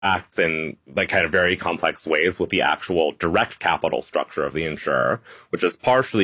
acts in like kind of very complex ways with the actual direct capital structure of the insurer, which is partially,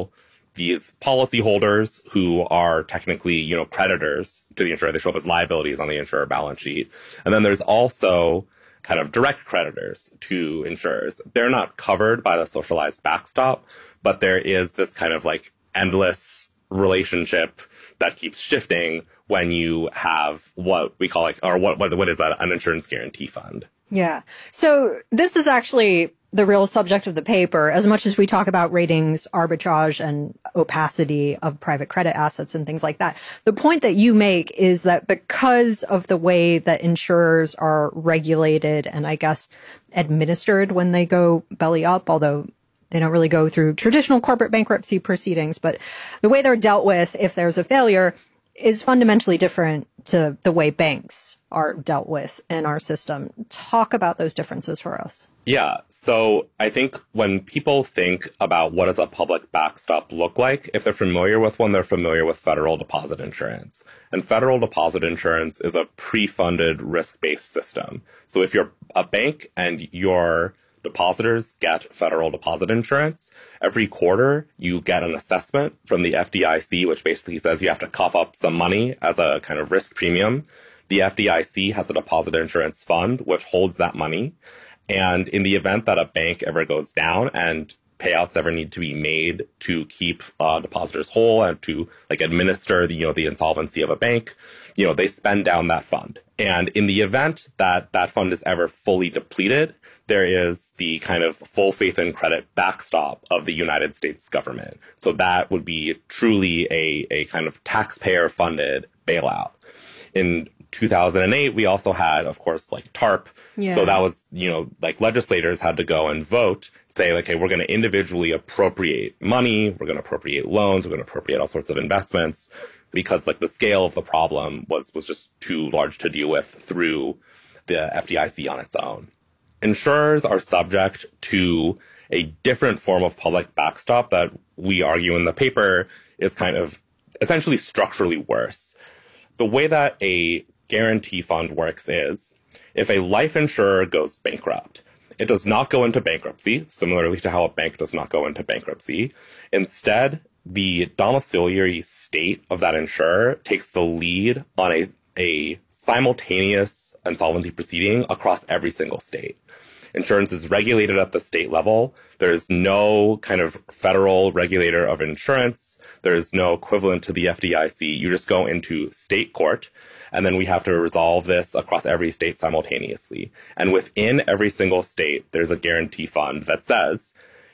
these policyholders who are technically, creditors to the insurer. They show up as liabilities on the insurer balance sheet. And then there's also kind of direct creditors to insurers. They're not covered by the socialized backstop, but there is this kind of like endless relationship that keeps shifting when you have what we call what is that? An insurance guarantee fund. Yeah. So this is actually the real subject of the paper, as much as we talk about ratings, arbitrage, and opacity of private credit assets and things like that. The point that you make is that because of the way that insurers are regulated and I guess administered when they go belly up, although they don't really go through traditional corporate bankruptcy proceedings, but the way they're dealt with if there's a failure is fundamentally different to the way banks are dealt with in our system. Talk about those differences for us. Yeah. So I think when people think about what does a public backstop look like, if they're familiar with one, they're familiar with federal deposit insurance. And federal deposit insurance is a pre-funded risk-based system. So if you're a bank and your depositors get federal deposit insurance, every quarter you get an assessment from the FDIC, which basically says you have to cough up some money as a kind of risk premium. The FDIC has a deposit insurance fund, which holds that money. And in the event that a bank ever goes down and payouts ever need to be made to keep depositors whole and to like administer the insolvency of a bank, they spend down that fund. And in the event that that fund is ever fully depleted, there is the kind of full faith and credit backstop of the United States government. So that would be truly a kind of taxpayer funded bailout. In 2008, we also had, of course, like TARP. Yeah. So that was, like legislators had to go and vote, say, like, okay, we're going to individually appropriate money. We're going to appropriate loans. We're going to appropriate all sorts of investments because like the scale of the problem was just too large to deal with through the FDIC on its own. Insurers are subject to a different form of public backstop that we argue in the paper is kind of essentially structurally worse. The way that a guarantee fund works is if a life insurer goes bankrupt, it does not go into bankruptcy, similarly to how a bank does not go into bankruptcy. Instead, the domiciliary state of that insurer takes the lead on a simultaneous insolvency proceeding across every single state. Insurance is regulated at the state level. There's no kind of federal regulator of insurance. There's no equivalent to the FDIC. You just go into state court, and then we have to resolve this across every state simultaneously. And within every single state, there's a guarantee fund that says,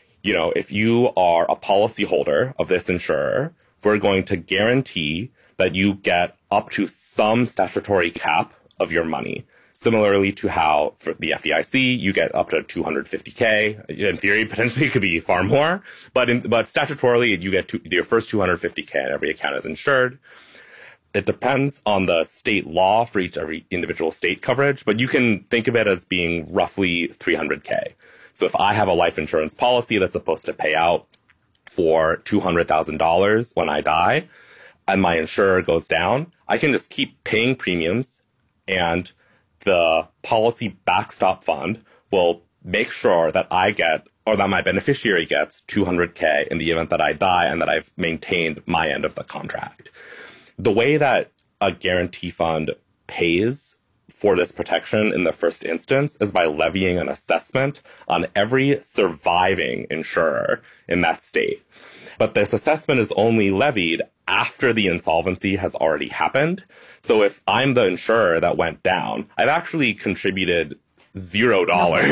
if you are a policyholder of this insurer, we're going to guarantee that you get up to some statutory cap of your money. Similarly to how for the FDIC, you get up to $250K. In theory, potentially it could be far more, but statutorily, you get your first $250K and every account is insured. It depends on the state law for every individual state coverage, but you can think of it as being roughly $300K. So if I have a life insurance policy that's supposed to pay out for $200,000 when I die, and my insurer goes down, I can just keep paying premiums, and the policy backstop fund will make sure that I get, or that my beneficiary gets, $200K in the event that I die and that I've maintained my end of the contract. The way that a guarantee fund pays for this protection in the first instance is by levying an assessment on every surviving insurer in that state. But this assessment is only levied after the insolvency has already happened. So if I'm the insurer that went down, I've actually contributed $0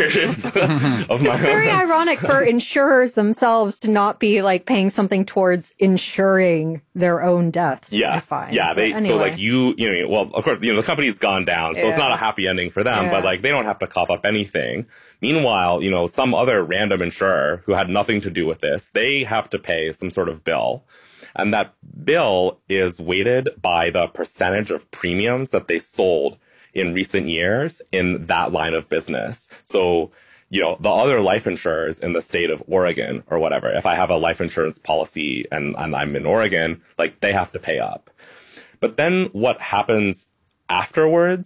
of my It's very ironic for insurers themselves to not be like paying something towards insuring their own deaths. Yes. Yeah. Anyway. So like well, of course, the company's gone down, so it's not a happy ending for them, but like they don't have to cough up anything. Meanwhile, some other random insurer who had nothing to do with this, they have to pay some sort of bill. And that bill is weighted by the percentage of premiums that they sold in recent years in that line of business. So, the other life insurers in the state of Oregon or whatever, if I have a life insurance policy and I'm in Oregon, like they have to pay up. But then what happens afterwards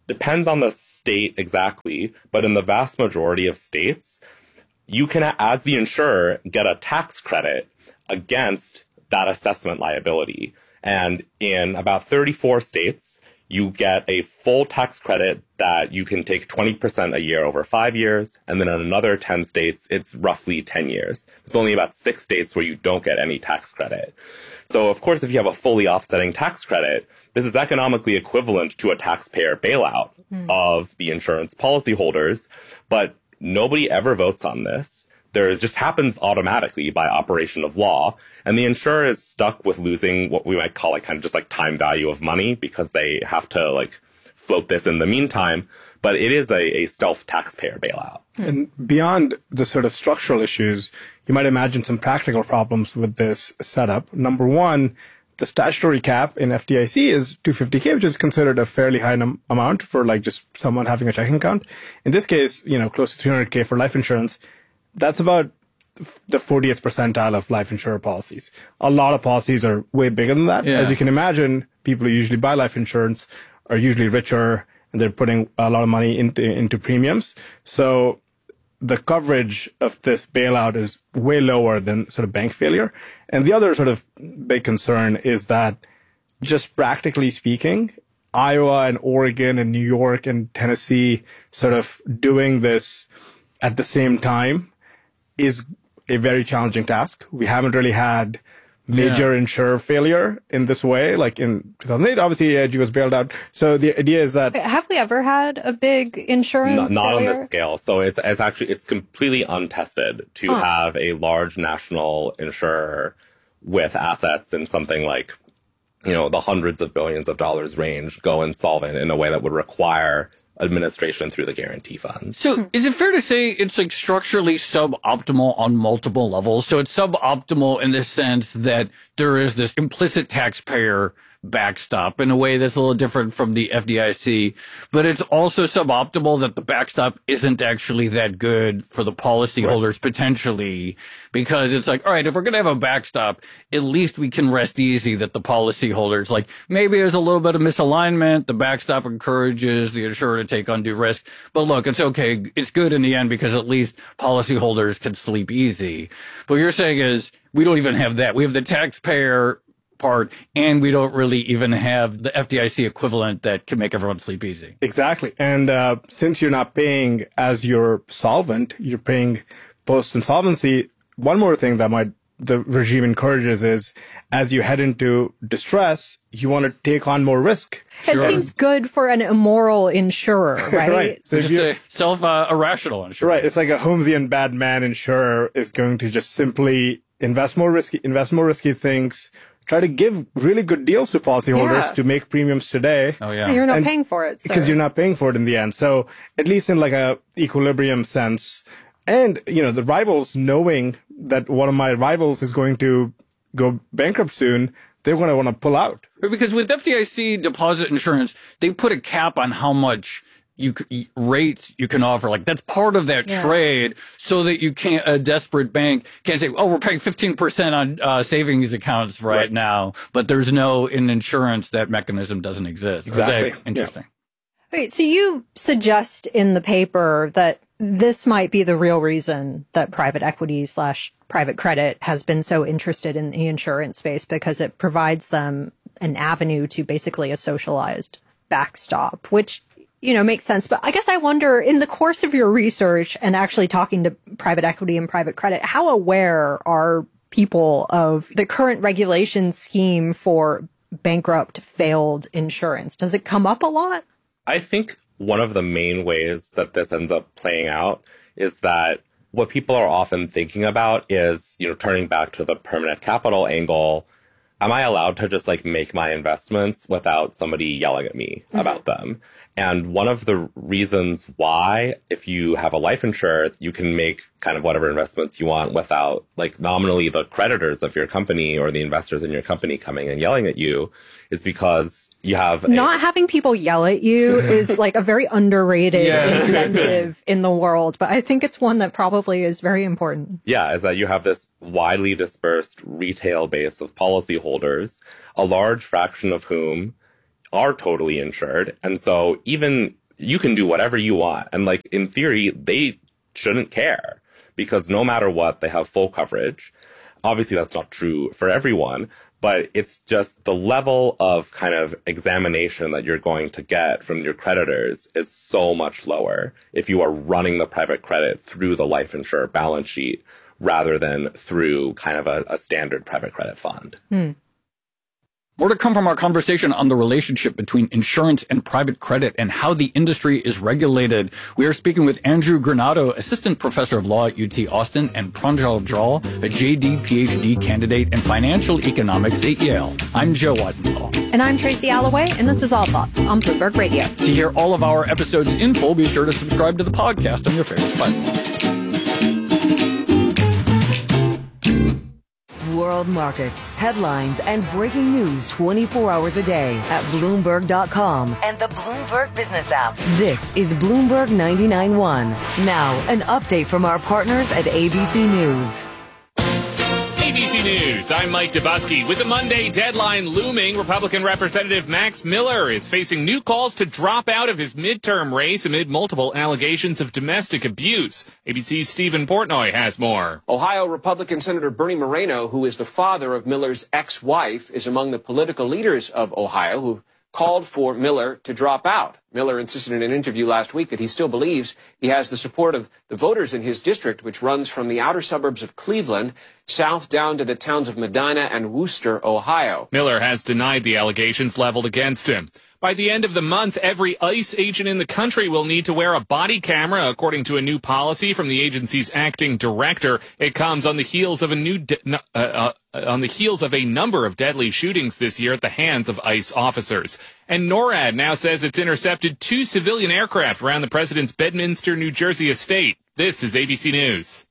depends on the state exactly, but in the vast majority of states, you can, as the insurer, get a tax credit against that assessment liability. And in about 34 states, you get a full tax credit that you can take 20% a year over 5 years. And then in another 10 states, it's roughly 10 years. There's only about 6 states where you don't get any tax credit. So, of course, if you have a fully offsetting tax credit, this is economically equivalent to a taxpayer bailout of the insurance policyholders. But nobody ever votes on this. There just happens automatically by operation of law. And the insurer is stuck with losing what we might call kind of just time value of money because they have to float this in the meantime. But it is a stealth taxpayer bailout. And beyond the sort of structural issues, you might imagine some practical problems with this setup. Number one, the statutory cap in FDIC is $250K, which is considered a fairly high amount for just someone having a checking account. In this case, close to $300K for life insurance. That's about the 40th percentile of life insurer policies. A lot of policies are way bigger than that. Yeah. As you can imagine, people who usually buy life insurance are usually richer and they're putting a lot of money into premiums. So the coverage of this bailout is way lower than sort of bank failure. And the other sort of big concern is that just practically speaking, Iowa and Oregon and New York and Tennessee sort of doing this at the same time is a very challenging task. We haven't really had major insurer failure in this way. Like in 2008, obviously AIG was bailed out. So the idea is that... Have we ever had a big insurance Not failure? on this scale. So it's completely untested to have a large national insurer with assets in something like, the hundreds of billions of dollars range go insolvent in a way that would require administration through the guarantee fund. So is it fair to say it's structurally suboptimal on multiple levels? So it's suboptimal in the sense that there is this implicit taxpayer backstop in a way that's a little different from the FDIC, but it's also suboptimal that the backstop isn't actually that good for the policyholders potentially, because it's all right, if we're going to have a backstop, at least we can rest easy that the policyholders, maybe there's a little bit of misalignment, the backstop encourages the insurer to take undue risk, but look, it's okay, it's good in the end because at least policyholders can sleep easy. What you're saying is we don't even have that. We have the taxpayer part, and we don't really even have the FDIC equivalent that can make everyone sleep easy. Exactly. And since you're not paying as you're solvent, you're paying post-insolvency, one more thing that the regime encourages is as you head into distress, you want to take on more risk. It seems good for an immoral insurer, right? Right. So just a self-irrational insurer. Right. It's like a Holmesian bad man insurer is going to just simply invest more risky things, try to give really good deals to policyholders to make premiums today. Oh, yeah. And you're not paying for it. Because you're not paying for it in the end. So at least in a equilibrium sense. And, the rivals knowing that one of my rivals is going to go bankrupt soon, they're going to want to pull out. Because with FDIC deposit insurance, they put a cap on how much rates you can offer. That's part of that trade, so that you can't, a desperate bank can't say, we're paying 15% on savings accounts right now, but there's no, in insurance, that mechanism doesn't exist. Exactly. Interesting. Okay, so you suggest in the paper that this might be the real reason that private equity / private credit has been so interested in the insurance space, because it provides them an avenue to basically a socialized backstop, which makes sense. But I guess I wonder, in the course of your research and actually talking to private equity and private credit, how aware are people of the current regulation scheme for bankrupt, failed insurance? Does it come up a lot? I think one of the main ways that this ends up playing out is that what people are often thinking about is, turning back to the permanent capital angle. Am I allowed to just make my investments without somebody yelling at me about them? And one of the reasons why, if you have a life insurer, you can make kind of whatever investments you want without nominally the creditors of your company or the investors in your company coming and yelling at you, is because you have not having people yell at you is a very underrated incentive in the world. But I think it's one that probably is very important. Yeah, is that you have this widely dispersed retail base of policyholders, a large fraction of whom are totally insured. And so even you can do whatever you want. And like, in theory, they shouldn't care because no matter what, they have full coverage. Obviously, that's not true for everyone, but it's just the level of kind of examination that you're going to get from your creditors is so much lower if you are running the private credit through the life insurer balance sheet rather than through kind of a standard private credit fund. More to come from our conversation on the relationship between insurance and private credit and how the industry is regulated. We are speaking with Andrew Granado, Assistant Professor of Law at UT Austin, and Pranjal Jal, a JD PhD candidate in Financial Economics at Yale. I'm Joe Weisenthal. And I'm Tracy Alloway, and this is All Thoughts on Bloomberg Radio. To hear all of our episodes in full, be sure to subscribe to the podcast on your favorite platform. World markets, headlines, and breaking news 24 hours a day at Bloomberg.com and the Bloomberg Business app. This is Bloomberg 99.1. Now, an update from our partners at ABC News. ABC News, I'm Mike Dubusky. With the Monday deadline looming, Republican Representative Max Miller is facing new calls to drop out of his midterm race amid multiple allegations of domestic abuse. ABC's Stephen Portnoy has more. Ohio Republican Senator Bernie Moreno, who is the father of Miller's ex-wife, is among the political leaders of Ohio who called for Miller to drop out. Miller insisted in an interview last week that he still believes he has the support of the voters in his district, which runs from the outer suburbs of Cleveland south down to the towns of Medina and Wooster, Ohio. Miller has denied the allegations leveled against him. By the end of the month, every ICE agent in the country will need to wear a body camera, according to a new policy from the agency's acting director. It comes on the heels of a number of deadly shootings this year at the hands of ICE officers. And NORAD now says it's intercepted 2 civilian aircraft around the president's Bedminster, New Jersey estate. This is ABC News.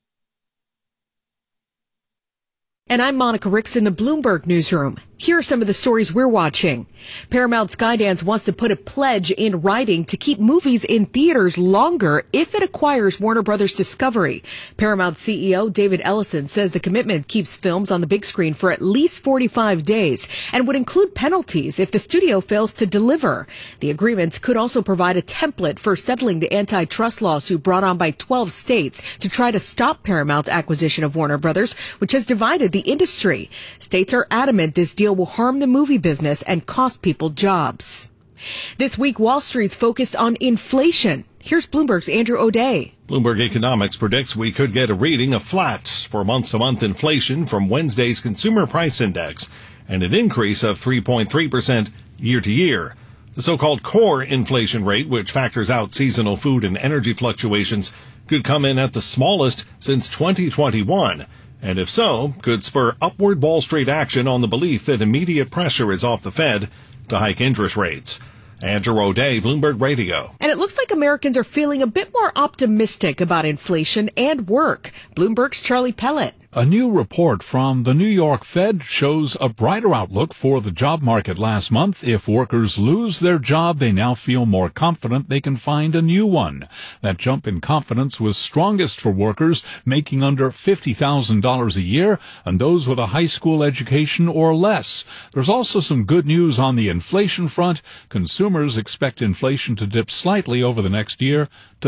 And I'm Monica Ricks in the Bloomberg Newsroom. Here are some of the stories we're watching. Paramount Skydance wants to put a pledge in writing to keep movies in theaters longer if it acquires Warner Brothers Discovery. Paramount CEO David Ellison says the commitment keeps films on the big screen for at least 45 days and would include penalties if the studio fails to deliver. The agreements could also provide a template for settling the antitrust lawsuit brought on by 12 states to try to stop Paramount's acquisition of Warner Brothers, which has divided the industry. States are adamant this deal will harm the movie business and cost people jobs. This week, Wall Street's focused on inflation. Here's Bloomberg's Andrew O'Day. Bloomberg Economics predicts we could get a reading of flats for month-to-month inflation from Wednesday's Consumer Price Index and an increase of 3.3% year-to-year. The so-called core inflation rate, which factors out seasonal food and energy fluctuations, could come in at the smallest since 2021. And if so, could spur upward Wall Street action on the belief that immediate pressure is off the Fed to hike interest rates. Andrew O'Day, Bloomberg Radio. And it looks like Americans are feeling a bit more optimistic about inflation and work. Bloomberg's Charlie Pellet. A new report from the New York Fed shows a brighter outlook for the job market last month. If workers lose their job, they now feel more confident they can find a new one. That jump in confidence was strongest for workers making under $50,000 a year and those with a high school education or less. There's also some good news on the inflation front. Consumers expect inflation to dip slightly over the next year to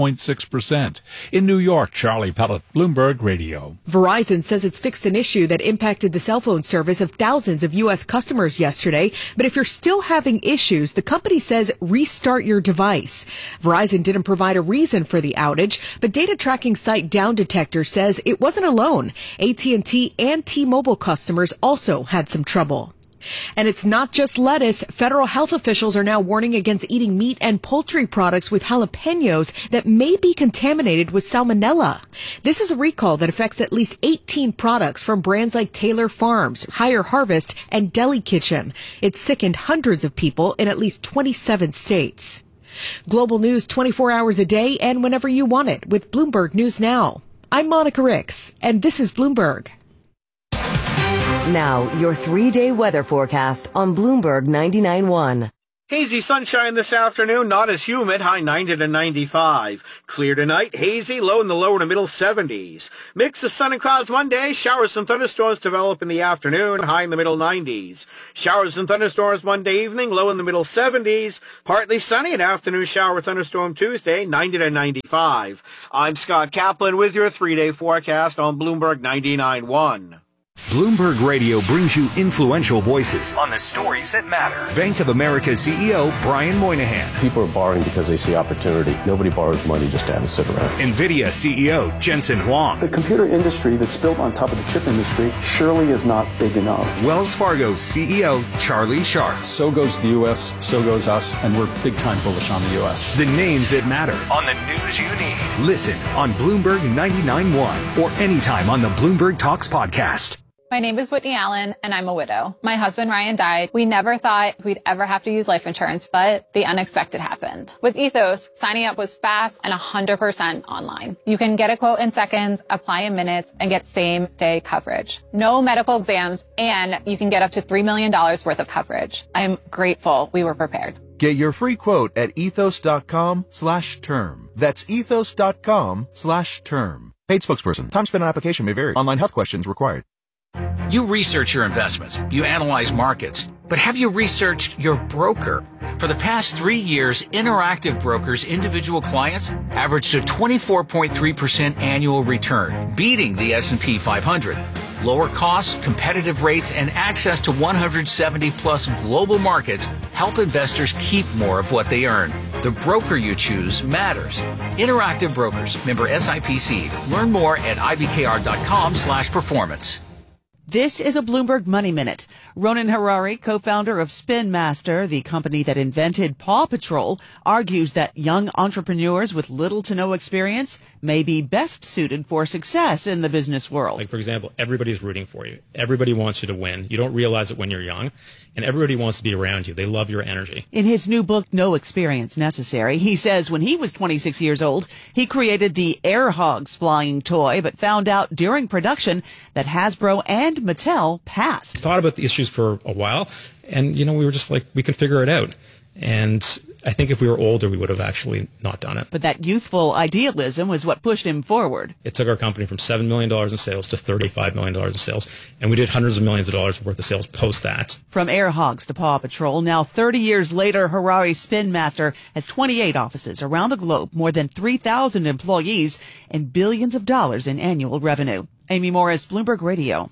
3.6%. In New York, Charlie Pellet, Bloomberg Radio. Verizon says it's fixed an issue that impacted the cell phone service of thousands of U.S. customers yesterday. But if you're still having issues, the company says restart your device. Verizon didn't provide a reason for the outage, but data tracking site Down Detector says it wasn't alone. AT&T and T-Mobile customers also had some trouble. And it's not just lettuce. Federal health officials are now warning against eating meat and poultry products with jalapenos that may be contaminated with salmonella. This is a recall that affects at least 18 products from brands like Taylor Farms, Higher Harvest, and Deli Kitchen. It sickened hundreds of people in at least 27 states. Global news 24 hours a day and whenever you want it with Bloomberg News Now. I'm Monica Ricks, and this is Bloomberg. Now, your 3-day weather forecast on Bloomberg 99.1. Hazy sunshine this afternoon, not as humid, high 90 to 95. Clear tonight, hazy, low in the lower to middle 70s. Mix of sun and clouds Monday, showers and thunderstorms develop in the afternoon, high in the middle 90s. Showers and thunderstorms Monday evening, low in the middle 70s. Partly sunny, an afternoon shower thunderstorm Tuesday, 90 to 95. I'm Scott Kaplan with your 3-day forecast on Bloomberg 99.1. Bloomberg Radio brings you influential voices on the stories that matter. Bank of America CEO Brian Moynihan. People are borrowing because they see opportunity. Nobody borrows money just to have it sit around. NVIDIA CEO Jensen Huang. The computer industry that's built on top of the chip industry surely is not big enough. Wells Fargo CEO Charlie Scharf. So goes the U.S., so goes us, and we're big time bullish on the U.S. The names that matter on the news you need. Listen on Bloomberg 99.1 or anytime on the Bloomberg Talks podcast. My name is Whitney Allen, and I'm a widow. My husband, Ryan, died. We never thought we'd ever have to use life insurance, but the unexpected happened. With Ethos, signing up was fast and 100% online. You can get a quote in seconds, apply in minutes, and get same-day coverage. No medical exams, and you can get up to $3 million worth of coverage. I'm grateful we were prepared. Get your free quote at ethos.com/term. That's ethos.com/term. Paid spokesperson. Time spent on application may vary. Online health questions required. You research your investments. You analyze markets. But have you researched your broker? For the past 3 years, Interactive Brokers' individual clients averaged a 24.3% annual return, beating the S&P 500. Lower costs, competitive rates, and access to 170-plus global markets help investors keep more of what they earn. The broker you choose matters. Interactive Brokers, member SIPC. Learn more at ibkr.com/performance. This is a Bloomberg Money Minute. Ronan Harari, co-founder of Spin Master, the company that invented Paw Patrol, argues that young entrepreneurs with little to no experience may be best suited for success in the business world. Like, for example, everybody's rooting for you. Everybody wants you to win. You don't realize it when you're young. And everybody wants to be around you. They love your energy. In his new book, No Experience Necessary, he says when he was 26 years old, he created the Air Hogs flying toy, but found out during production that Hasbro and Mattel passed. Thought about the issues for a while, and, we were just like, we can figure it out. And I think if we were older, we would have actually not done it. But that youthful idealism was what pushed him forward. It took our company from $7 million in sales to $35 million in sales, and we did hundreds of millions of dollars worth of sales post that. From Air Hogs to Paw Patrol, now 30 years later, Harari's Spin Master has 28 offices around the globe, more than 3,000 employees, and billions of dollars in annual revenue. Amy Morris, Bloomberg Radio.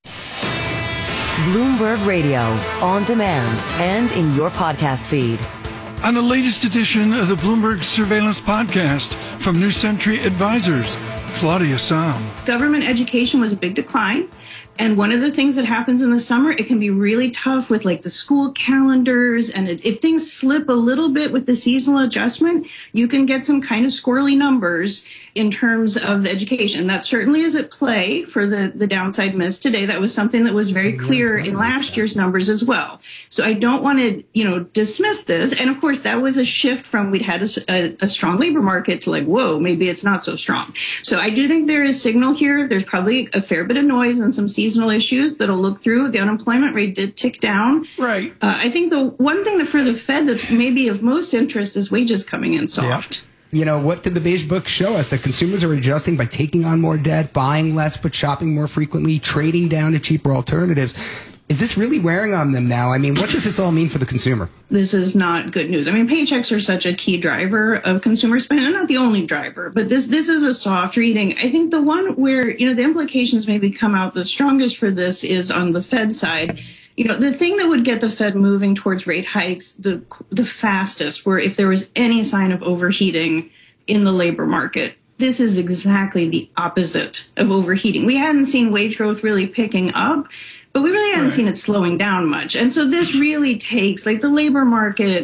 Bloomberg Radio, on demand and in your podcast feed. On the latest edition of the Bloomberg Surveillance Podcast from New Century Advisors, Claudia Sahm. Government education was a big decline. And one of the things that happens in the summer, it can be really tough with like the school calendars. And if things slip a little bit with the seasonal adjustment, you can get some kind of squirrely numbers in terms of the education. That certainly is at play for the downside miss today. That was something that was very clear in last year's numbers as well. So I don't want to, dismiss this. And of course, that was a shift from we'd had a strong labor market to like, whoa, maybe it's not so strong. So I do think there is signal here. There's probably a fair bit of noise and some seasonal issues that'll look through. The unemployment rate did tick down. Right. I think the one thing that for the Fed that's maybe of most interest is wages coming in soft. Yep. What did the Beige Book show us? That consumers are adjusting by taking on more debt, buying less, but shopping more frequently, trading down to cheaper alternatives. Is this really wearing on them now? I mean, what does this all mean for the consumer? This is not good news. I mean, paychecks are such a key driver of consumer spending, and not the only driver, but this is a soft reading. I think the one where, the implications maybe come out the strongest for this is on the Fed side. The thing that would get the Fed moving towards rate hikes the fastest were if there was any sign of overheating in the labor market. This is exactly the opposite of overheating. We hadn't seen wage growth really picking up, but we really hadn't seen it slowing down much. And so this really takes, the labor market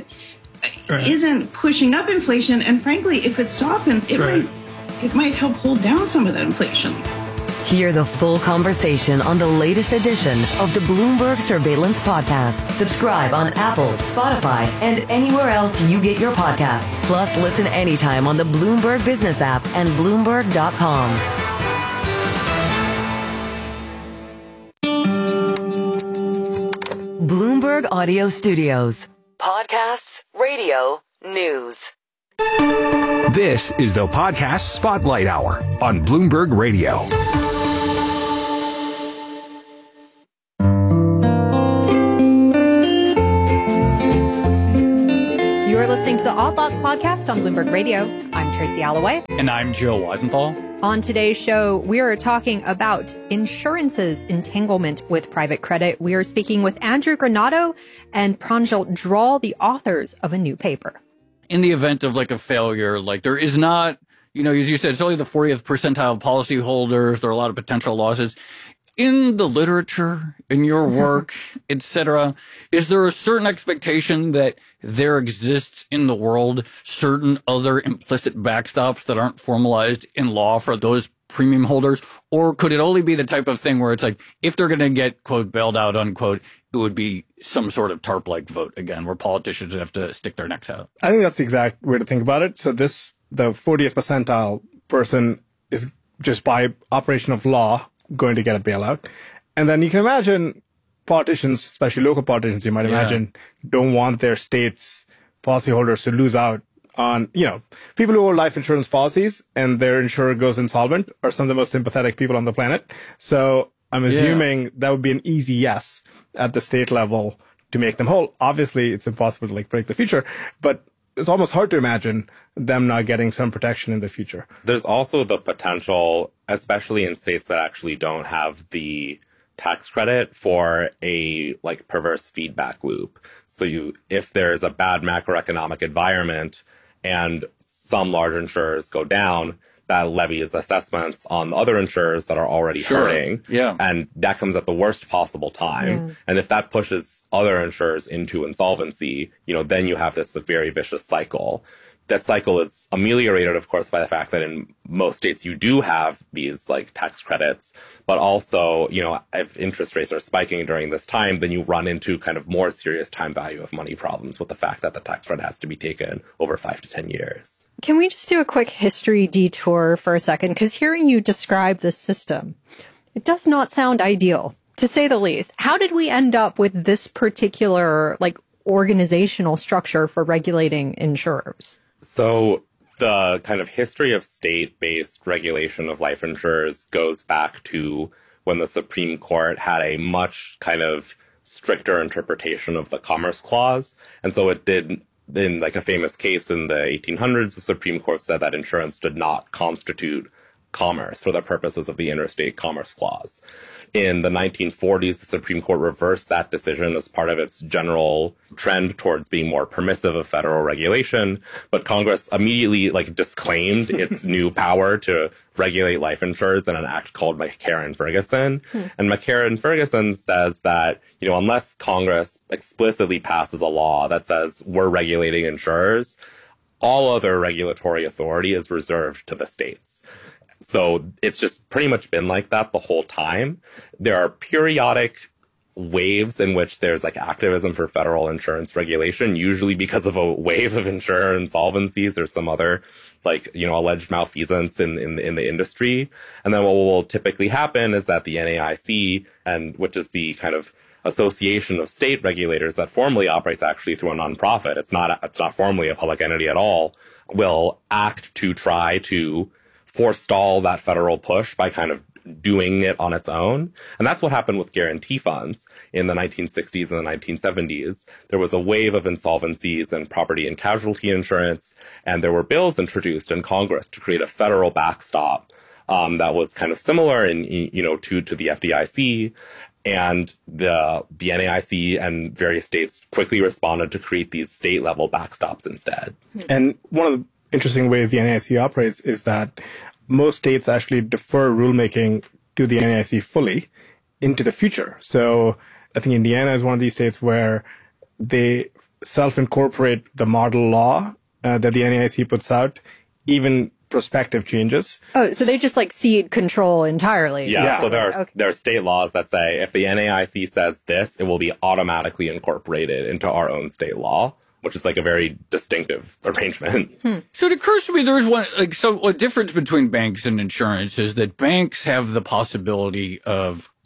isn't pushing up inflation. And frankly, if it softens, it might help hold down some of that inflation. Hear the full conversation on the latest edition of the Bloomberg Surveillance Podcast. Subscribe on Apple, Spotify, and anywhere else you get your podcasts. Plus, listen anytime on the Bloomberg Business app and Bloomberg.com. Bloomberg Audio Studios. Podcast Podcasts, radio, news. This is the Podcast Spotlight Hour on Bloomberg Radio. You are listening to the Odd Lots podcast on Bloomberg Radio. I'm Tracy Alloway. And I'm Joe Weisenthal. On today's show, we are talking about insurance's entanglement with private credit. We are speaking with Andrew Granato and Pranjal Dral, the authors of a new paper. In the event of like a failure, like there is not, you know, as you said, it's only the 40th percentile of policyholders. There are a lot of potential losses. In the literature, in your work, etc., is there a certain expectation that there exists in the world certain other implicit backstops that aren't formalized in law for those premium holders? Or could it only be the type of thing where it's like, if they're going to get, quote, bailed out, unquote, it would be some sort of TARP-like vote, again, where politicians have to stick their necks out? I think that's the exact way to think about it. So the 40th percentile person is just by operation of law going to get a bailout. And then you can imagine politicians, especially local politicians, you might imagine, don't want their state's policyholders to lose out on, you know, people who hold life insurance policies and their insurer goes insolvent are some of the most sympathetic people on the planet. So I'm assuming that would be an easy yes at the state level to make them whole. Obviously, it's impossible to like predict the future, but it's almost hard to imagine them not getting some protection in the future. There's also the potential, especially in states that actually don't have the tax credit, for a like perverse feedback loop. So if there's a bad macroeconomic environment and some large insurers go down, that levies assessments on the other insurers that are already hurting. Yeah. And that comes at the worst possible time. Yeah. And if that pushes other insurers into insolvency, you know, then you have this very vicious cycle. That cycle is ameliorated, of course, by the fact that in most states you do have these like tax credits, but also, you know, if interest rates are spiking during this time, then you run into kind of more serious time value of money problems with the fact that the tax credit has to be taken over 5 to 10 years. Can we just do a quick history detour for a second? Because hearing you describe this system, it does not sound ideal, to say the least. How did we end up with this particular like organizational structure for regulating insurers? So the kind of history of state-based regulation of life insurers goes back to when the Supreme Court had a much kind of stricter interpretation of the Commerce Clause. And so it did, in like a famous case in the 1800s, the Supreme Court said that insurance did not constitute commerce for the purposes of the Interstate Commerce Clause. In the 1940s, the Supreme Court reversed that decision as part of its general trend towards being more permissive of federal regulation. But Congress immediately disclaimed its new power to regulate life insurers in an act called McCarran-Ferguson. And McCarran-Ferguson says that, you know, unless Congress explicitly passes a law that says we're regulating insurers, all other regulatory authority is reserved to the states. So it's just pretty much been like that the whole time. There are periodic waves in which there's activism for federal insurance regulation, usually because of a wave of insurer insolvencies or some other alleged malfeasance in the industry. And then what will typically happen is that the NAIC, which is the kind of association of state regulators that formally operates actually through a nonprofit, it's not formally a public entity at all, will act to try to forestall that federal push by kind of doing it on its own. And that's what happened with guarantee funds in the 1960s and the 1970s. There was a wave of insolvencies in property and casualty insurance, and there were bills introduced in Congress to create a federal backstop that was kind of similar to the FDIC. And the NAIC and various states quickly responded to create these state-level backstops instead. And one of the interesting ways the NAIC operates is that most states actually defer rulemaking to the NAIC fully into the future. So I think Indiana is one of these states where they self-incorporate the model law that the NAIC puts out, even prospective changes. Oh, so they just cede control entirely. Yeah. So there are state laws that say if the NAIC says this, it will be automatically incorporated into our own state law, which is a very distinctive arrangement. So it occurs to me there's a difference between banks and insurance is that banks have the possibility of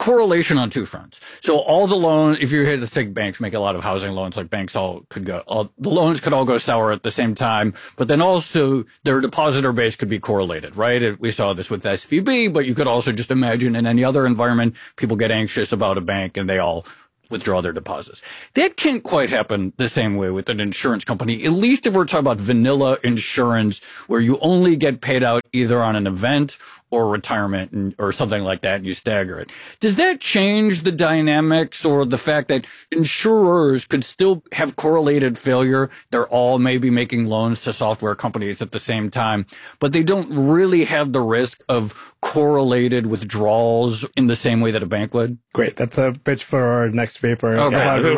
correlation on two fronts. So all the loans, if you let's take banks, make a lot of housing loans, like banks the loans could all go sour at the same time, but then also their depositor base could be correlated, right? We saw this with SVB, but you could also just imagine in any other environment, people get anxious about a bank and they all withdraw their deposits. That can't quite happen the same way with an insurance company, at least if we're talking about vanilla insurance where you only get paid out either on an event or retirement or something like that, and you stagger it. Does that change the dynamics or the fact that insurers could still have correlated failure? They're all maybe making loans to software companies at the same time, but they don't really have the risk of correlated withdrawals in the same way that a bank would? Great. That's a pitch for our next paper. Okay.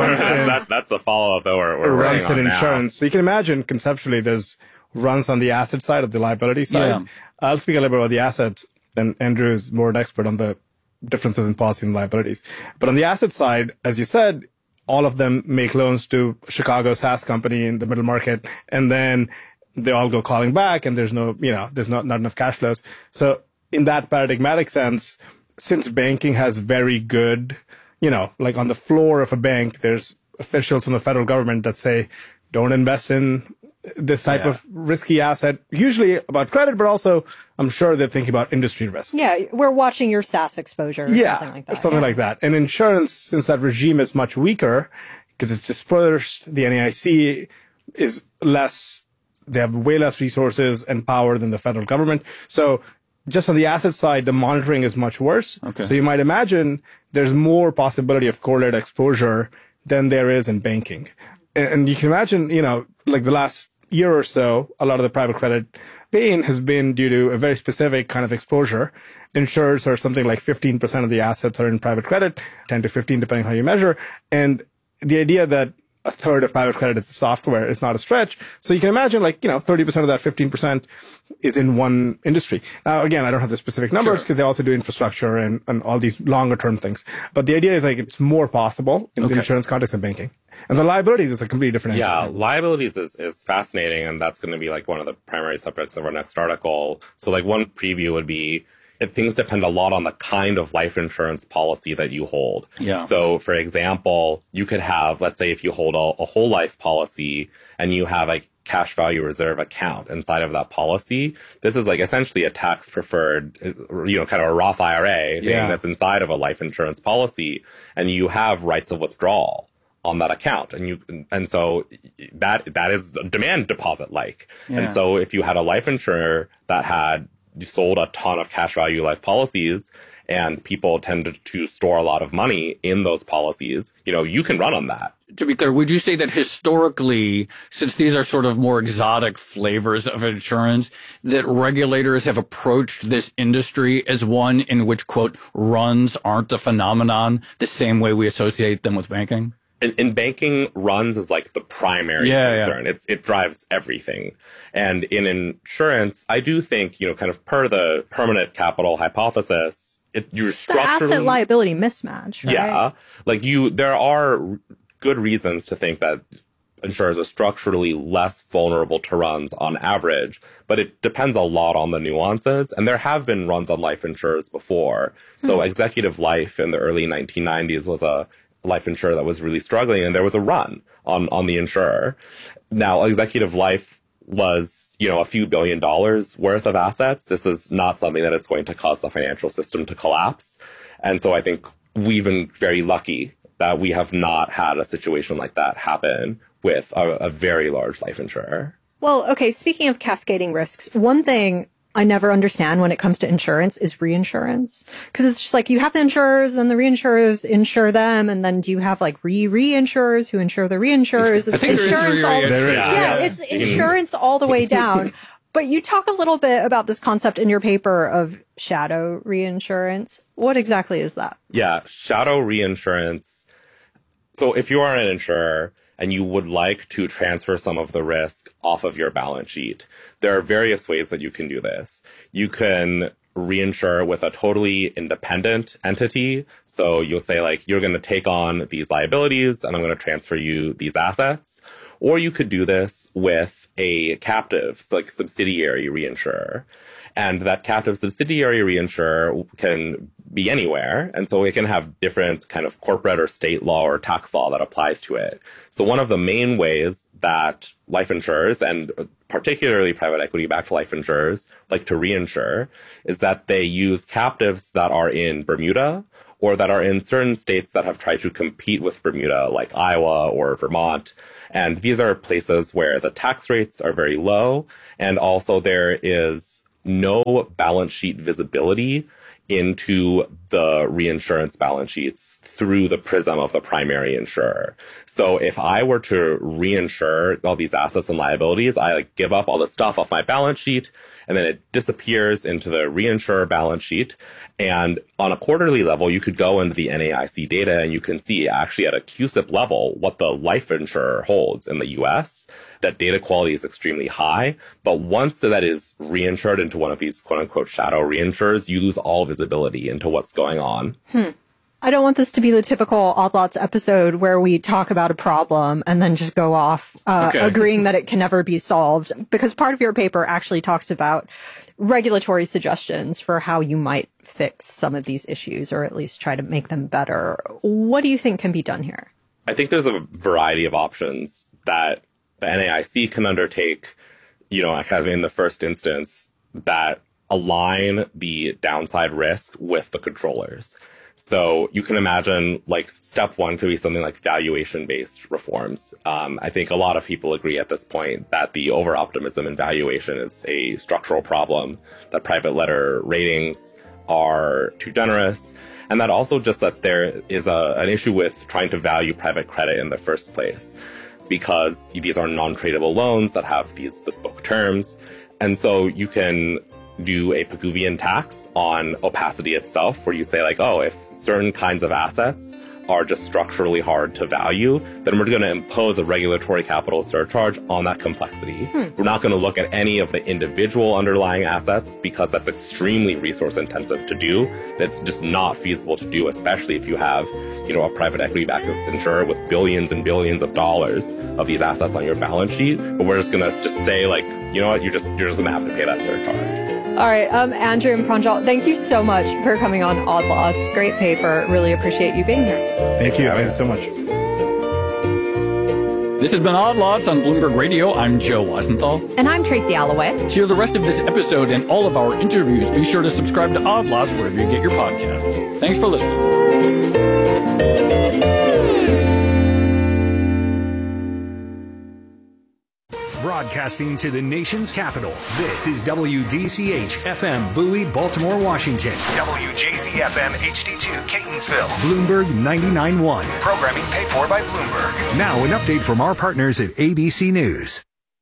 That's the follow-up that we're running on insurance. now. So you can imagine conceptually there's runs on the asset side of the liability side. Yeah. I'll speak a little bit about the assets, and Andrew is more an expert on the differences in policy and liabilities. But on the asset side, as you said, all of them make loans to Chicago's SaaS company in the middle market, and then they all go calling back, and there's not enough cash flows. So in that paradigmatic sense, since banking has very good, like on the floor of a bank, there's officials from the federal government that say, don't invest in this type of risky asset, usually about credit, but also I'm sure they're thinking about industry risk. Yeah, we're watching your SaaS exposure or something like that. Something like that. And insurance, since that regime is much weaker, because it's dispersed, the NAIC is less, they have way less resources and power than the federal government. So just on the asset side, the monitoring is much worse. Okay. So you might imagine there's more possibility of correlated exposure than there is in banking. And you can imagine, like the last year or so, a lot of the private credit pain has been due to a very specific kind of exposure. Insurers are something like 15% of the assets are in private credit, 10 to 15 depending how you measure. And the idea that a third of private credit is software is not a stretch. So you can imagine 30% of that 15% is in one industry. Now, again, I don't have the specific numbers because they also do infrastructure and all these longer term things. But the idea is it's more possible in the insurance context than banking. And the liabilities is a completely different answer. Yeah, liabilities is fascinating, and that's going to be one of the primary subjects of our next article. So one preview would be, things depend a lot on the kind of life insurance policy that you hold. Yeah. So, for example, you could have, let's say if you hold a whole life policy and you have a cash value reserve account inside of that policy, this is essentially a tax preferred, kind of a Roth IRA thing that's inside of a life insurance policy, and you have rights of withdrawal on that account. And so that is a demand deposit And so if you had a life insurer that had sold a ton of cash value life policies and people tended to store a lot of money in those policies, you can run on that. To be clear, would you say that historically, since these are sort of more exotic flavors of insurance, that regulators have approached this industry as one in which, quote, runs aren't a phenomenon the same way we associate them with banking? In banking, runs is the primary concern. It drives everything. And in insurance, I do think, kind of per the permanent capital hypothesis, you're structurally... The asset liability mismatch, right? Yeah. There are good reasons to think that insurers are structurally less vulnerable to runs on average, but it depends a lot on the nuances. And there have been runs on life insurers before. So Executive Life in the early 1990s was a life insurer that was really struggling, and there was a run on the insurer. Now, Executive Life was, a few $1 billion worth of assets. This is not something that is going to cause the financial system to collapse. And so I think we've been very lucky that we have not had a situation like that happen with a very large life insurer. Well, okay, speaking of cascading risks, one thing I never understand when it comes to insurance is reinsurance. Because it's just you have the insurers, then the reinsurers insure them, and then do you have reinsurers who insure the reinsurers? I think it's insurance all the way down. But you talk a little bit about this concept in your paper of shadow reinsurance. What exactly is that? Yeah, shadow reinsurance. So if you are an insurer and you would like to transfer some of the risk off of your balance sheet, there are various ways that you can do this. You can reinsure with a totally independent entity. So you'll say you're going to take on these liabilities and I'm going to transfer you these assets. Or you could do this with a captive, subsidiary reinsurer. And that captive subsidiary reinsurer can be anywhere. And so it can have different kind of corporate or state law or tax law that applies to it. So one of the main ways that life insurers, and particularly private equity-backed life insurers, like to reinsure is that they use captives that are in Bermuda or that are in certain states that have tried to compete with Bermuda, like Iowa or Vermont. And these are places where the tax rates are very low, and also there is no balance sheet visibility into the reinsurance balance sheets through the prism of the primary insurer. So if I were to reinsure all these assets and liabilities, I give up all the stuff off my balance sheet, and then it disappears into the reinsurer balance sheet. And on a quarterly level, you could go into the NAIC data and you can see actually at a CUSIP level what the life insurer holds in the US. That data quality is extremely high. But once that is reinsured into one of these quote unquote shadow reinsurers, you lose all visibility into what's going on. I don't want this to be the typical Odd Lots episode where we talk about a problem and then just go off agreeing that it can never be solved, because part of your paper actually talks about regulatory suggestions for how you might fix some of these issues, or at least try to make them better. What do you think can be done here? I think there's a variety of options that the NAIC can undertake, kind of in the first instance, that align the downside risk with the controllers. So you can imagine, step one could be something like valuation-based reforms. I think a lot of people agree at this point that the over-optimism in valuation is a structural problem, that private letter ratings are too generous, and that also just that there is an issue with trying to value private credit in the first place, because these are non-tradable loans that have these bespoke terms. And so you can do a Pigouvian tax on opacity itself, where you say if certain kinds of assets are just structurally hard to value, then we're going to impose a regulatory capital surcharge on that complexity. We're not going to look at any of the individual underlying assets, because that's extremely resource intensive to do. That's just not feasible to do, especially if you have, a private equity backed insurer with billions and billions of dollars of these assets on your balance sheet. But we're just going to say you're just going to have to pay that surcharge. All right, Andrew and Pranjal, thank you so much for coming on Odd Lots. Great paper. Really appreciate you being here. Thank you. Thank you so much. This has been Odd Lots on Bloomberg Radio. I'm Joe Weisenthal. And I'm Tracy Alloway. To hear the rest of this episode and all of our interviews, be sure to subscribe to Odd Lots wherever you get your podcasts. Thanks for listening. Broadcasting to the nation's capital, this is WDCH-FM Bowie, Baltimore, Washington. WJZ-FM HD2 Catonsville. Bloomberg 99.1. Programming paid for by Bloomberg. Now an update from our partners at ABC News.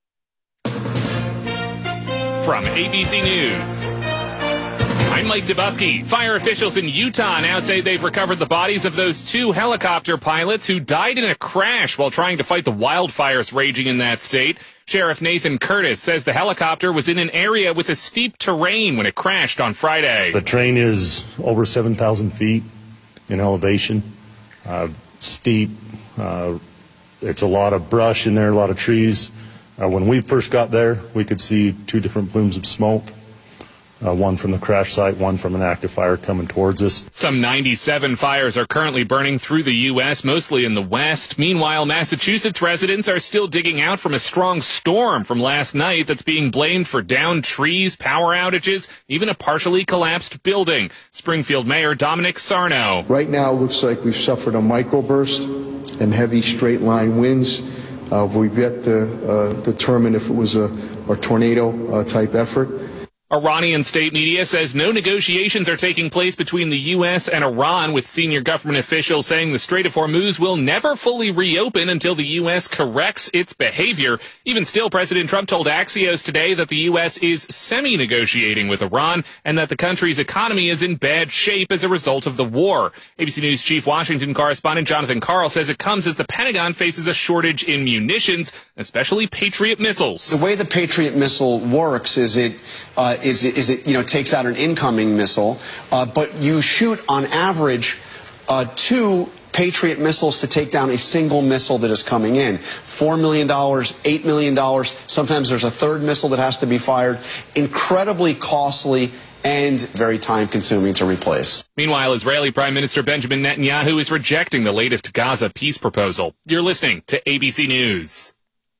From ABC News, I'm Mike Dubusky. Fire officials in Utah now say they've recovered the bodies of those 2 helicopter pilots who died in a crash while trying to fight the wildfires raging in that state. Sheriff Nathan Curtis says the helicopter was in an area with a steep terrain when it crashed on Friday. The terrain is over 7,000 feet in elevation, steep. It's a lot of brush in there, a lot of trees. When we first got there, we could see 2 different plumes of smoke. One from the crash site, one from an active fire coming towards us. Some 97 fires are currently burning through the U.S., mostly in the west. Meanwhile, Massachusetts residents are still digging out from a strong storm from last night that's being blamed for downed trees, power outages, even a partially collapsed building. Springfield Mayor Dominic Sarno. Right now, it looks like we've suffered a microburst and heavy straight-line winds. We've yet to determine if it was a tornado-type effort. Iranian state media says no negotiations are taking place between the U.S. and Iran, with senior government officials saying the Strait of Hormuz will never fully reopen until the U.S. corrects its behavior. Even still, President Trump told Axios today that the U.S. is semi-negotiating with Iran and that the country's economy is in bad shape as a result of the war. ABC News chief Washington correspondent Jonathan Karl says it comes as the Pentagon faces a shortage in munitions, especially Patriot missiles. The way the Patriot missile works is it takes out an incoming missile, but you shoot on average 2 Patriot missiles to take down a single missile that is coming in. $4 million, $8 million. Sometimes there's a third missile that has to be fired. Incredibly costly and very time-consuming to replace. Meanwhile, Israeli Prime Minister Benjamin Netanyahu is rejecting the latest Gaza peace proposal. You're listening to ABC News.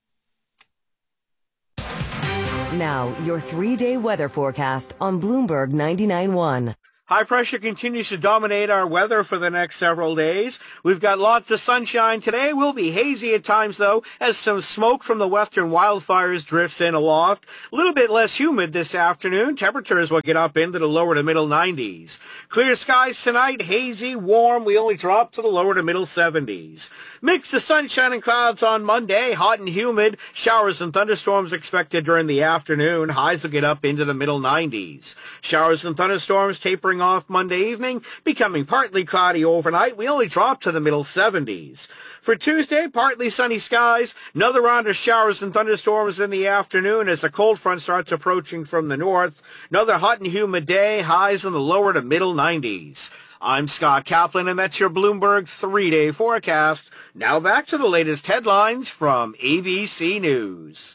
Now, your 3-day weather forecast on Bloomberg 99.1. High pressure continues to dominate our weather for the next several days. We've got lots of sunshine today. We'll be hazy at times, though, as some smoke from the western wildfires drifts in aloft. A little bit less humid this afternoon. Temperatures will get up into the lower to middle 90s. Clear skies tonight, hazy, warm. We only drop to the lower to middle 70s. Mix of sunshine and clouds on Monday, hot and humid. Showers and thunderstorms expected during the afternoon. Highs will get up into the middle 90s. Showers and thunderstorms tapering off Monday evening, becoming partly cloudy overnight. We only drop to the middle 70s. For Tuesday, partly sunny skies. Another round of showers and thunderstorms in the afternoon as a cold front starts approaching from the north. Another hot and humid day, highs in the lower to middle 90s. I'm Scott Kaplan, and that's your Bloomberg 3-day forecast. Now back to the latest headlines from ABC News.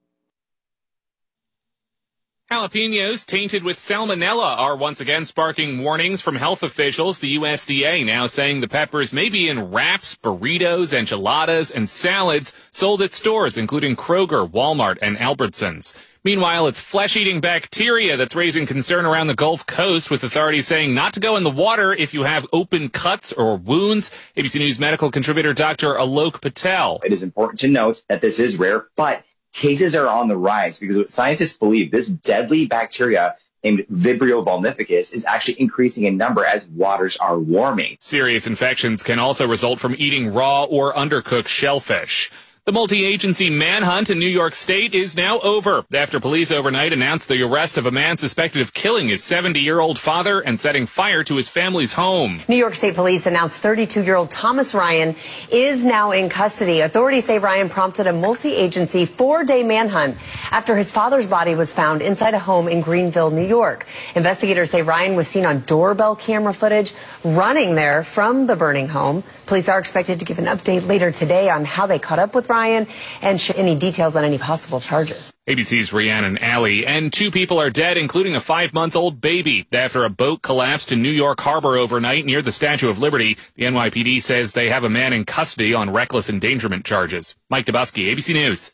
Jalapenos tainted with salmonella are once again sparking warnings from health officials. The USDA now saying the peppers may be in wraps, burritos, enchiladas, and salads sold at stores including Kroger, Walmart, and Albertsons. Meanwhile, it's flesh-eating bacteria that's raising concern around the Gulf Coast, with authorities saying not to go in the water if you have open cuts or wounds. ABC News medical contributor Dr. Alok Patel. It is important to note that this is rare, but cases are on the rise because what scientists believe, this deadly bacteria named Vibrio vulnificus is actually increasing in number as waters are warming. Serious infections can also result from eating raw or undercooked shellfish. The multi-agency manhunt in New York State is now over after police overnight announced the arrest of a man suspected of killing his 70-year-old father and setting fire to his family's home. New York State police announced 32-year-old Thomas Ryan is now in custody. Authorities say Ryan prompted a multi-agency 4-day manhunt after his father's body was found inside a home in Greenville, New York. Investigators say Ryan was seen on doorbell camera footage running there from the burning home. Police are expected to give an update later today on how they caught up with Ryan and any details on any possible charges. ABC's Rhiannon Alley, and 2 people are dead, including a 5-month-old baby, after a boat collapsed in New York Harbor overnight near the Statue of Liberty. The NYPD says they have a man in custody on reckless endangerment charges. Mike Dubusky, ABC News.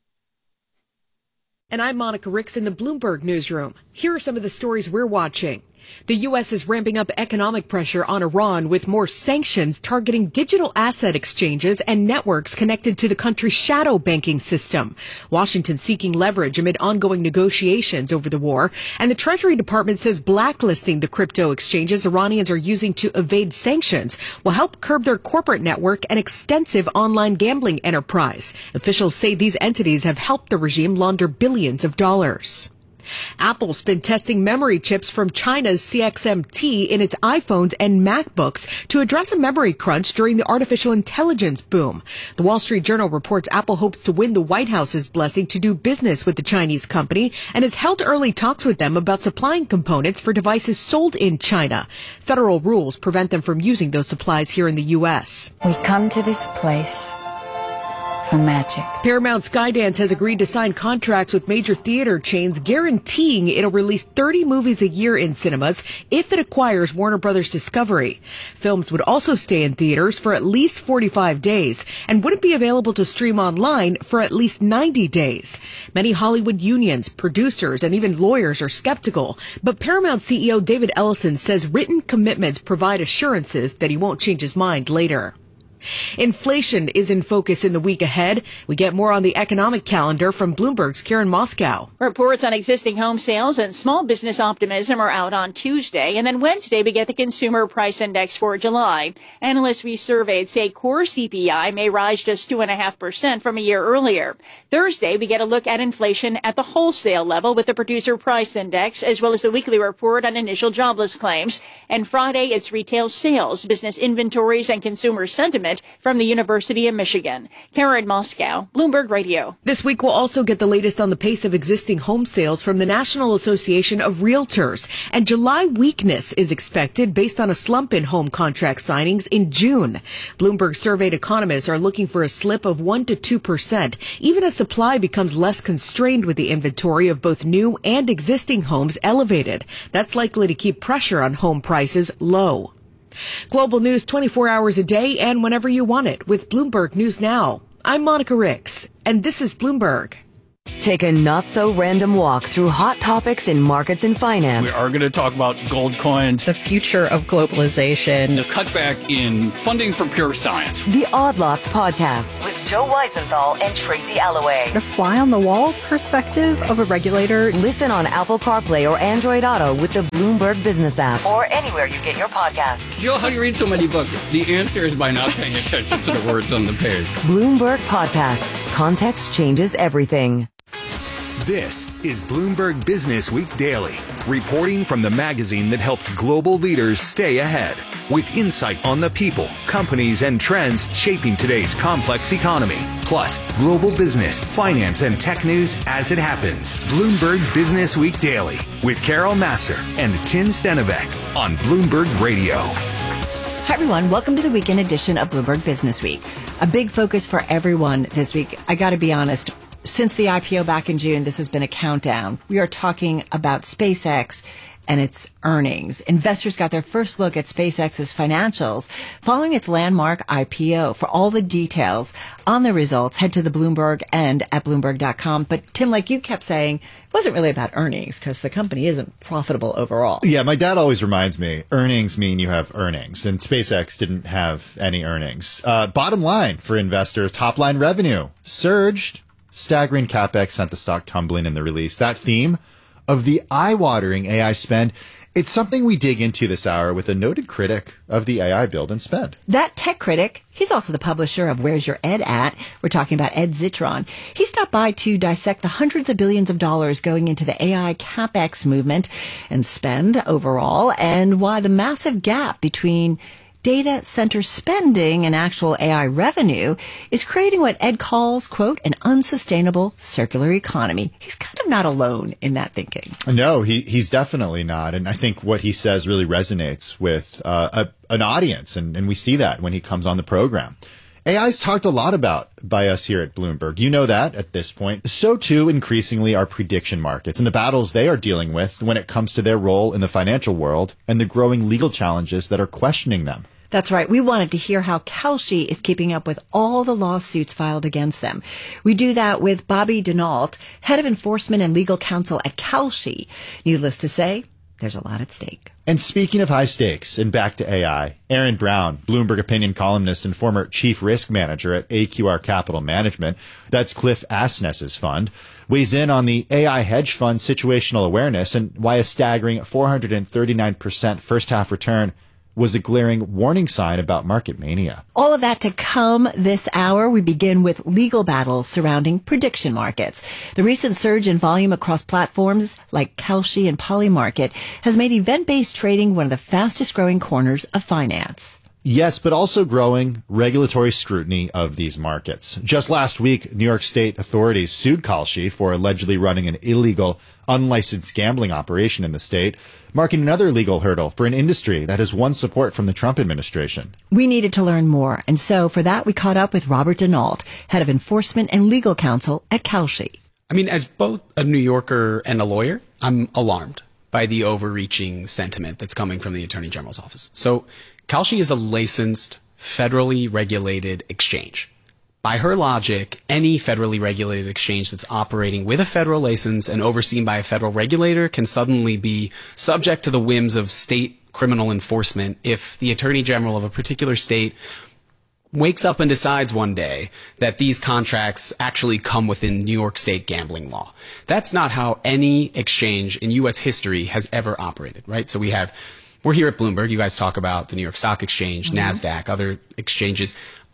And I'm Monica Ricks in the Bloomberg Newsroom. Here are some of the stories we're watching. The U.S. is ramping up economic pressure on Iran with more sanctions targeting digital asset exchanges and networks connected to the country's shadow banking system. Washington seeking leverage amid ongoing negotiations over the war. And the Treasury Department says blacklisting the crypto exchanges Iranians are using to evade sanctions will help curb their corporate network and extensive online gambling enterprise. Officials say these entities have helped the regime launder billions of dollars. Apple's been testing memory chips from China's CXMT in its iPhones and MacBooks to address a memory crunch during the artificial intelligence boom. The Wall Street Journal reports Apple hopes to win the White House's blessing to do business with the Chinese company and has held early talks with them about supplying components for devices sold in China. Federal rules prevent them from using those supplies here in the U.S. We come to this place for magic. Paramount Skydance has agreed to sign contracts with major theater chains guaranteeing it'll release 30 movies a year in cinemas if it acquires Warner Brothers Discovery. Films would also stay in theaters for at least 45 days and wouldn't be available to stream online for at least 90 days. Many Hollywood unions, producers, and even lawyers are skeptical, but Paramount CEO David Ellison says written commitments provide assurances that he won't change his mind later. Inflation is in focus in the week ahead. We get more on the economic calendar from Bloomberg's Karen Moscow. Reports on existing home sales and small business optimism are out on Tuesday, and then Wednesday we get the Consumer Price Index for July. Analysts we surveyed say core CPI may rise just 2.5% from a year earlier. Thursday we get a look at inflation at the wholesale level with the Producer Price Index, as well as the weekly report on initial jobless claims. And Friday it's retail sales, business inventories, and consumer sentiment Investment from the University of Michigan. Karen Moscow, Bloomberg Radio. This week we'll also get the latest on the pace of existing home sales from the National Association of Realtors. And July weakness is expected based on a slump in home contract signings in June. Bloomberg surveyed economists are looking for a slip of 1 to 2%, even as supply becomes less constrained with the inventory of both new and existing homes elevated. That's likely to keep pressure on home prices low. Global news 24 hours a day and whenever you want it with Bloomberg News Now. I'm Monica Ricks, and this is Bloomberg. Take a not-so-random walk through hot topics in markets and finance. We are going to talk about gold coins, the future of globalization, the cutback in funding for pure science. The Odd Lots Podcast with Joe Weisenthal and Tracy Alloway. The fly-on-the-wall perspective of a regulator. Listen on Apple CarPlay or Android Auto with the Bloomberg Business app or anywhere you get your podcasts. Joe, how do you read so many books? The answer is by not paying attention to the words on the page. Bloomberg Podcasts. Context changes everything. This is Bloomberg Business Week Daily, reporting from the magazine that helps global leaders stay ahead, with insight on the people, companies, and trends shaping today's complex economy, plus global business, finance, and tech news as it happens. Bloomberg Business Week Daily with Carol Massar and Tim Stenovec on Bloomberg Radio. Hi, everyone. Welcome to the weekend edition of Bloomberg Business Week. A big focus for everyone this week. I got to be honest. Since the IPO back in June, this has been a countdown. We are talking about SpaceX and its earnings. Investors got their first look at SpaceX's financials following its landmark IPO. For all the details on the results, head to the Bloomberg and at Bloomberg.com. But Tim, like you kept saying, it wasn't really about earnings because the company isn't profitable overall. Yeah, my dad always reminds me, earnings mean you have earnings, and SpaceX didn't have any earnings. Bottom line for investors, top line revenue surged. Staggering CapEx sent the stock tumbling in the release. That theme of the eye-watering AI spend, it's something we dig into this hour with a noted critic of the AI build and spend. That tech critic, he's also the publisher of Where's Your Ed At? We're talking about Ed Zitron. He stopped by to dissect the hundreds of billions of dollars going into the AI CapEx movement and spend overall, and why the massive gap between data center spending and actual AI revenue is creating what Ed calls, quote, an unsustainable circular economy. He's kind of not alone in that thinking. No, he's definitely not. And I think what he says really resonates with an audience. And we see that when he comes on the program. AI's talked a lot about by us here at Bloomberg. You know that at this point. So too, increasingly, are prediction markets and the battles they are dealing with when it comes to their role in the financial world and the growing legal challenges that are questioning them. That's right. We wanted to hear how Kalshi is keeping up with all the lawsuits filed against them. We do that with Bobby Denault, head of enforcement and legal counsel at Kalshi. Needless to say, there's a lot at stake. And speaking of high stakes and back to AI, Aaron Brown, Bloomberg opinion columnist and former chief risk manager at AQR Capital Management, that's Cliff Asness's fund, weighs in on the AI hedge fund situational awareness and why a staggering 439% first half return was a glaring warning sign about market mania. All of that to come this hour. We begin with legal battles surrounding prediction markets. The recent surge in volume across platforms like Kalshi and Polymarket has made event-based trading one of the fastest growing corners of finance. Yes, but also growing regulatory scrutiny of these markets. Just last week, New York State authorities sued Kalshi for allegedly running an illegal, unlicensed gambling operation in the state, marking another legal hurdle for an industry that has won support from the Trump administration. We needed to learn more, and so for that we caught up with Robert Denault, head of enforcement and legal counsel at Kalshi. I mean, as both a New Yorker and a lawyer, I'm alarmed by the overreaching sentiment that's coming from the Attorney General's office. So Kalshi is a licensed, federally regulated exchange. By her logic, any federally regulated exchange that's operating with a federal license and overseen by a federal regulator can suddenly be subject to the whims of state criminal enforcement if the Attorney General of a particular state wakes up and decides one day that these contracts actually come within New York State gambling law. That's not how any exchange in U.S. history has ever operated, right? So we're here at Bloomberg. You guys talk about the New York Stock Exchange, NASDAQ, other exchanges.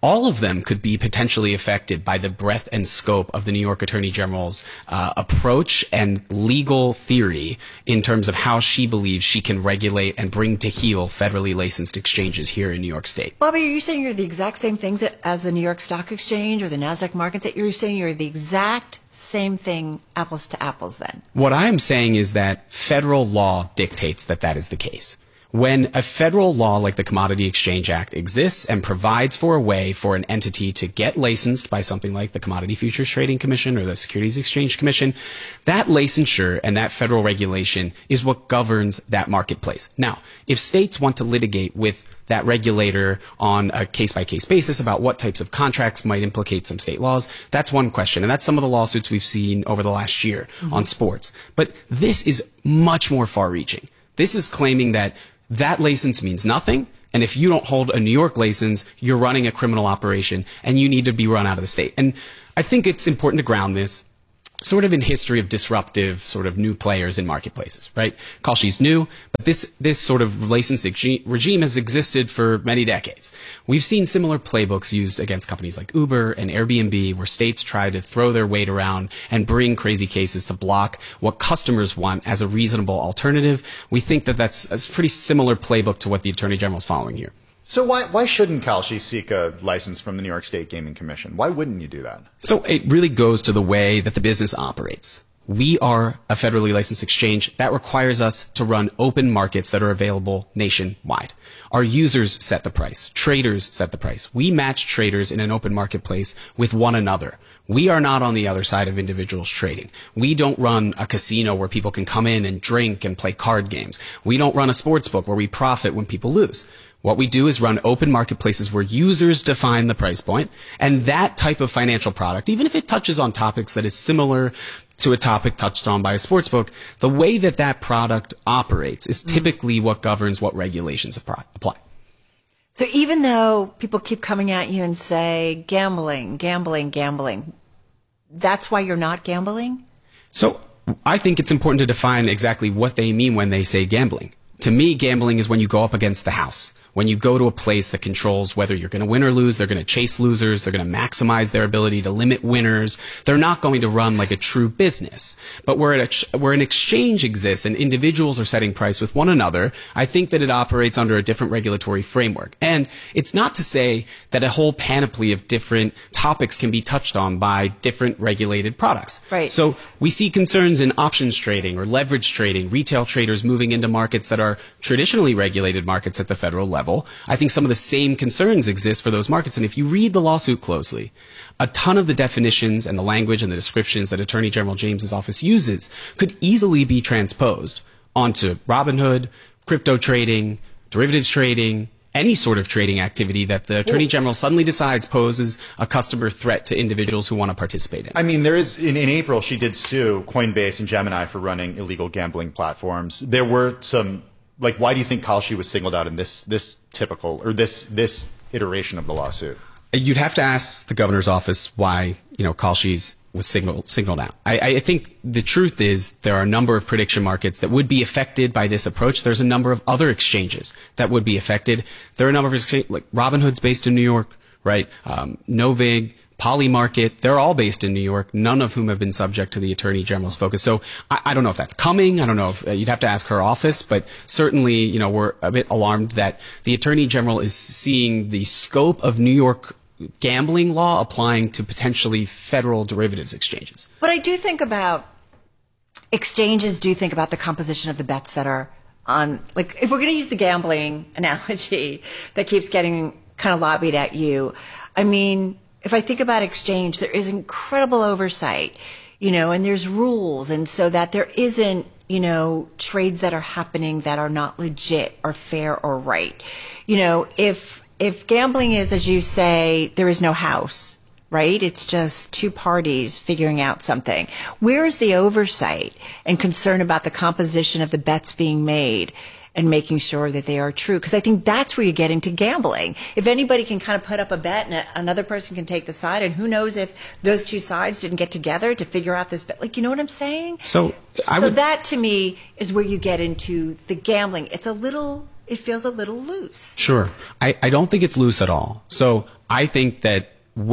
all of them could be potentially affected by the breadth and scope of the New York Attorney General's approach and legal theory in terms of how she believes she can regulate and bring to heel federally licensed exchanges here in New York State. Bobby, are you saying you're the exact same things as the New York Stock Exchange or the NASDAQ markets? You're saying you're the exact same thing, apples to apples, then? What I am saying is that federal law dictates that that is the case. When a federal law like the Commodity Exchange Act exists and provides for a way for an entity to get licensed by something like the Commodity Futures Trading Commission or the Securities Exchange Commission, that licensure and that federal regulation is what governs that marketplace. Now, if states want to litigate with that regulator on a case-by-case basis about what types of contracts might implicate some state laws, that's one question. And that's some of the lawsuits we've seen over the last year on sports. But this is much more far-reaching. This is claiming that license means nothing, and if you don't hold a New York license, you're running a criminal operation, and you need to be run out of the state. And I think it's important to ground this sort of in history of disruptive sort of new players in marketplaces, right? Kalshi's new, but this sort of licensing regime has existed for many decades. We've seen similar playbooks used against companies like Uber and Airbnb, where states try to throw their weight around and bring crazy cases to block what customers want as a reasonable alternative. We think that that's a pretty similar playbook to what the Attorney General is following here. So why shouldn't Kalshi seek a license from the New York State Gaming Commission? Why wouldn't you do that? So it really goes to the way that the business operates. We are a federally licensed exchange. That requires us to run open markets that are available nationwide. Our users set the price. Traders set the price. We match traders in an open marketplace with one another. We are not on the other side of individuals trading. We don't run a casino where people can come in and drink and play card games. We don't run a sports book where we profit when people lose. What we do is run open marketplaces where users define the price point, and that type of financial product, even if it touches on topics that is similar to a topic touched on by a sports book, the way that that product operates is typically what governs what regulations apply. So even though people keep coming at you and say gambling, that's why you're not gambling? So I think it's important to define exactly what they mean when they say gambling. To me, gambling is when you go up against the house. When you go to a place that controls whether you're going to win or lose, they're going to chase losers, they're going to maximize their ability to limit winners. They're not going to run like a true business. But where an exchange exists and individuals are setting price with one another, I think that it operates under a different regulatory framework. And it's not to say that a whole panoply of different topics can be touched on by different regulated products. Right. So we see concerns in options trading or leverage trading, retail traders moving into markets that are traditionally regulated markets at the federal level. I think some of the same concerns exist for those markets. And if you read the lawsuit closely, a ton of the definitions and the language and the descriptions that Attorney General James's office uses could easily be transposed onto Robinhood, crypto trading, derivatives trading, any sort of trading activity that the Attorney General suddenly decides poses a customer threat to individuals who want to participate in. I mean, there is, in April, she did sue Coinbase and Gemini for running illegal gambling platforms. There were some, like, why do you think Kalshi was singled out in this typical, or this iteration of the lawsuit? You'd have to ask the governor's office why, Kalshi's was signaled out. I think the truth is there are a number of prediction markets that would be affected by this approach. There's a number of other exchanges that would be affected. There are a number of exchanges, like Robinhood's based in New York, right? Novig, Polymarket, they're all based in New York, none of whom have been subject to the Attorney General's focus. So I don't know if that's coming. I don't know if you'd have to ask her office, but certainly, we're a bit alarmed that the Attorney General is seeing the scope of New York gambling law applying to potentially federal derivatives exchanges. But I do think about exchanges, do think about the composition of the bets that are on, like, if we're going to use the gambling analogy that keeps getting kind of lobbied at you, I mean, if I think about exchange, there is incredible oversight, and there's rules, and so that there isn't, trades that are happening that are not legit or fair or right. If gambling is, as you say, there is no house, right? It's just two parties figuring out something. Where is the oversight and concern about the composition of the bets being made and making sure that they are true? Because I think that's where you get into gambling. If anybody can kind of put up a bet and another person can take the side, and who knows if those two sides didn't get together to figure out this bet. Like, you know what I'm saying? So that to me is where you get into the gambling. It's a little it feels a little loose. Sure. I don't think it's loose at all. So I think that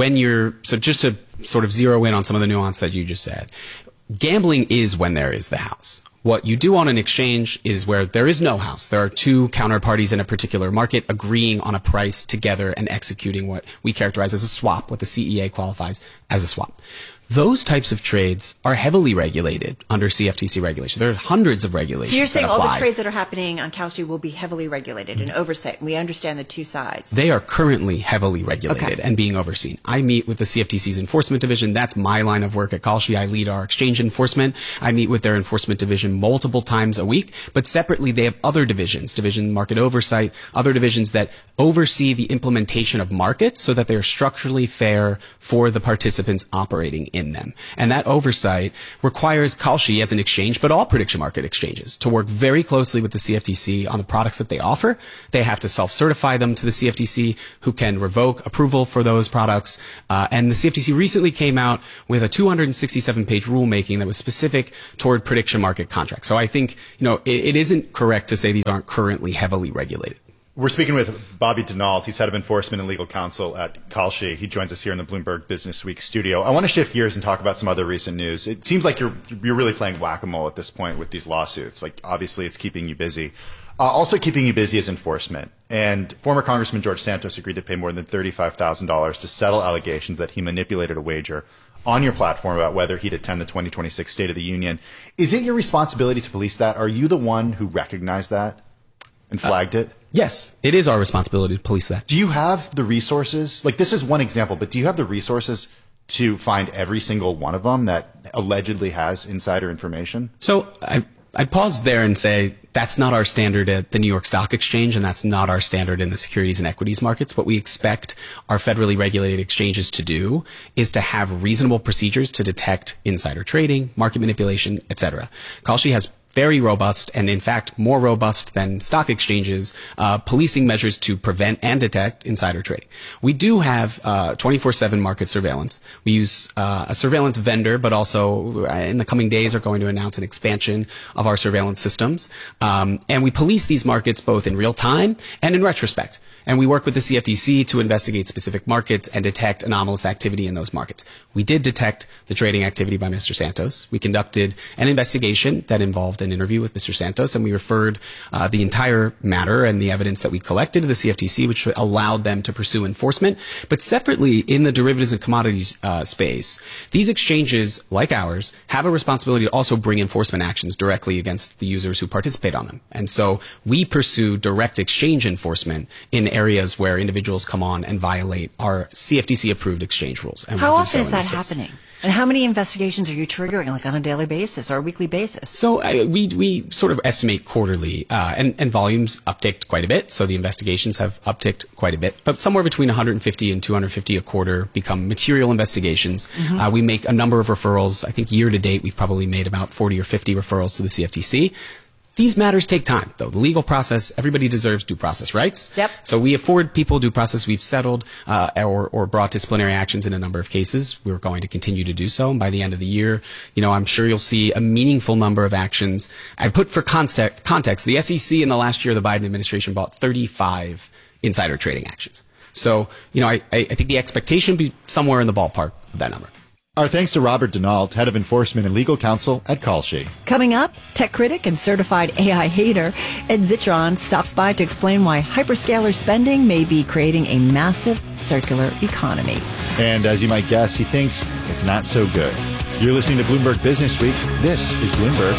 so just to sort of zero in on some of the nuance that you just said, gambling is when there is the house. What you do on an exchange is where there is no house. There are two counterparties in a particular market agreeing on a price together and executing what we characterize as a swap, what the CEA qualifies as a swap. Those types of trades are heavily regulated under CFTC regulation. There are hundreds of regulations. So you're saying all the trades that are happening on Kalshi will be heavily regulated and oversight. And we understand the two sides. They are currently heavily regulated and being overseen. I meet with the CFTC's enforcement division. That's my line of work at Kalshi. I lead our exchange enforcement. I meet with their enforcement division multiple times a week. But separately, they have other divisions, division market oversight, other divisions that oversee the implementation of markets so that they're structurally fair for the participants operating in them. And that oversight requires Kalshi as an exchange, but all prediction market exchanges, to work very closely with the CFTC on the products that they offer. They have to self-certify them to the CFTC, who can revoke approval for those products. And the CFTC recently came out with a 267-page rulemaking that was specific toward prediction market contracts. So I think, it isn't correct to say these aren't currently heavily regulated. We're speaking with Bobby Denault. He's head of enforcement and legal counsel at Kalshi. He joins us here in the Bloomberg Business Week studio. I want to shift gears and talk about some other recent news. It seems like you're really playing whack-a-mole at this point with these lawsuits. Like, obviously, it's keeping you busy. Also keeping you busy is enforcement. And former Congressman George Santos agreed to pay more than $35,000 to settle allegations that he manipulated a wager on your platform about whether he'd attend the 2026 State of the Union. Is it your responsibility to police that? Are you the one who recognized that and flagged it? Yes, it is our responsibility to police that. Do you have the resources? Like, this is one example, but do you have the resources to find every single one of them that allegedly has insider information? So I'd pause there and say that's not our standard at the New York Stock Exchange, and that's not our standard in the securities and equities markets. What we expect our federally regulated exchanges to do is to have reasonable procedures to detect insider trading, market manipulation, etc. Kalshi has very robust, and in fact more robust than stock exchanges, policing measures to prevent and detect insider trading. We do have 24/7 market surveillance. We use a surveillance vendor, but also in the coming days are going to announce an expansion of our surveillance systems. And we police these markets both in real time and in retrospect. And we work with the CFTC to investigate specific markets and detect anomalous activity in those markets. We did detect the trading activity by Mr. Santos. We conducted an investigation that involved an interview with Mr. Santos, and we referred the entire matter and the evidence that we collected to the CFTC, which allowed them to pursue enforcement. But separately, in the derivatives and commodities space, these exchanges, like ours, have a responsibility to also bring enforcement actions directly against the users who participate on them. And so we pursue direct exchange enforcement in areas where individuals come on and violate our CFTC-approved exchange rules. And how often is that happening? And how many investigations are you triggering, like on a daily basis or a weekly basis? So we sort of estimate quarterly, and volumes upticked quite a bit. So the investigations have upticked quite a bit, but somewhere between 150 and 250 a quarter become material investigations. Mm-hmm. We make a number of referrals. I think year to date, we've probably made about 40 or 50 referrals to the CFTC. These matters take time, though. The legal process, everybody deserves due process rights. Yep. So we afford people due process. We've settled or brought disciplinary actions in a number of cases. We're going to continue to do so. And by the end of the year, I'm sure you'll see a meaningful number of actions. I put for context, the SEC in the last year of the Biden administration brought 35 insider trading actions. So, I think the expectation would be somewhere in the ballpark of that number. Our thanks to Robert Denault, head of enforcement and legal counsel at Kalshi. Coming up, tech critic and certified AI hater Ed Zitron stops by to explain why hyperscaler spending may be creating a massive circular economy. And as you might guess, he thinks it's not so good. You're listening to Bloomberg Business Week. This is Bloomberg.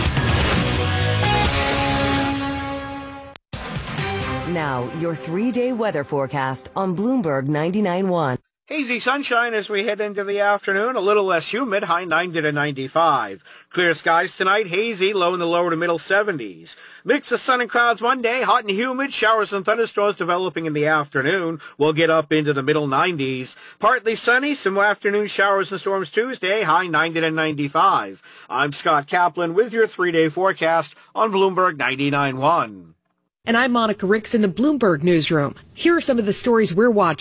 Now, your 3-day weather forecast on Bloomberg 99.1. Hazy sunshine as we head into the afternoon, a little less humid, high 90 to 95. Clear skies tonight, hazy, low in the lower to middle 70s. Mix of sun and clouds Monday, hot and humid, showers and thunderstorms developing in the afternoon. We'll get up into the middle 90s. Partly sunny, some afternoon showers and storms Tuesday, high 90 to 95. I'm Scott Kaplan with your 3-day forecast on Bloomberg 99.1. And I'm Monica Ricks in the Bloomberg newsroom. Here are some of the stories we're watching.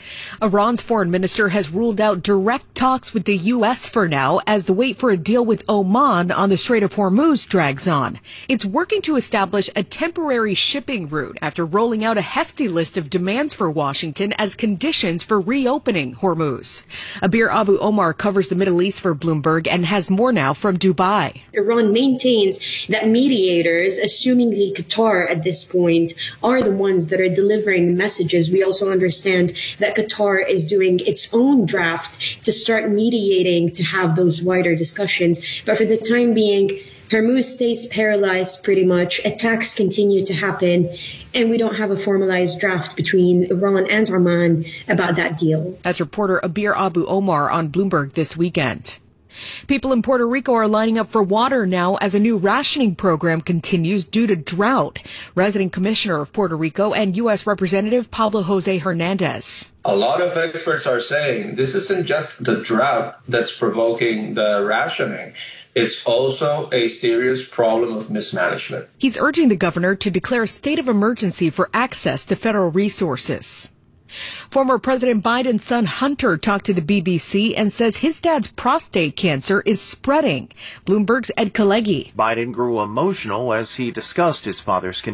Iran's foreign minister has ruled out direct talks with the U.S. for now as the wait for a deal with Oman on the Strait of Hormuz drags on. It's working to establish a temporary shipping route after rolling out a hefty list of demands for Washington as conditions for reopening Hormuz. Abir Abu Omar covers the Middle East for Bloomberg and has more now from Dubai. Iran maintains that mediators, assumingly Qatar at this point, are the ones that are delivering messages. We also understand that Qatar is doing its own draft to start mediating to have those wider discussions. But for the time being, Hormuz stays paralyzed pretty much. Attacks continue to happen, and we don't have a formalized draft between Iran and Oman about that deal. That's reporter Abir Abu Omar on Bloomberg this weekend. People in Puerto Rico are lining up for water now as a new rationing program continues due to drought. Resident Commissioner of Puerto Rico and U.S. Representative Pablo Jose Hernandez. A lot of experts are saying this isn't just the drought that's provoking the rationing. It's also a serious problem of mismanagement. He's urging the governor to declare a state of emergency for access to federal resources. Former President Biden's son Hunter talked to the BBC and says his dad's prostate cancer is spreading. Bloomberg's Ed Kalegi. Biden grew emotional as he discussed his father's condition.